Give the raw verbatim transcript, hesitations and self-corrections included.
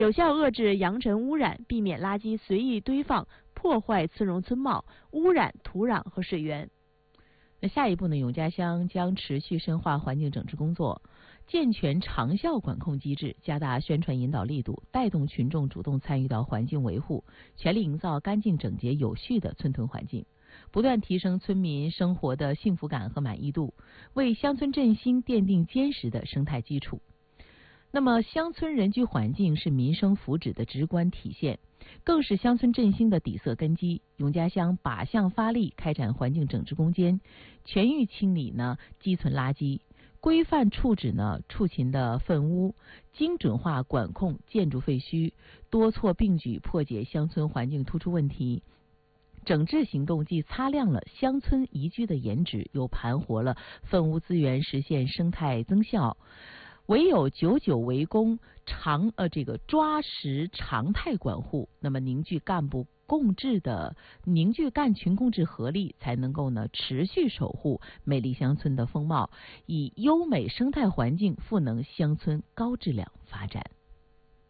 有效遏制扬尘污染，避免垃圾随意堆放，破坏村容村貌，污染土壤和水源。 那下一步呢，永嘉乡将持续深化环境整治工作，健全长效管控机制，加大宣传引导力度，带动群众主动参与到环境维护，全力营造干净整洁有序的村屯环境，不断提升村民生活的幸福感和满意度，为乡村振兴奠定坚实的生态基础。那么乡村人居环境是民生福祉的直观体现，更是乡村振兴的底色根基。永嘉乡靶向发力，开展环境整治攻坚，全域清理呢基存垃圾，规范处置呢畜禽的粪污，精准化管控建筑废墟，多措并举破解乡村环境突出问题。整治行动既擦亮了乡村宜居的颜值，又盘活了粪污资源，实现生态增效。唯有久久为功，常呃这个抓实常态管护，那么凝聚干部共治的凝聚干群共治合力，才能够呢持续守护美丽乡村的风貌，以优美生态环境赋能乡村高质量发展。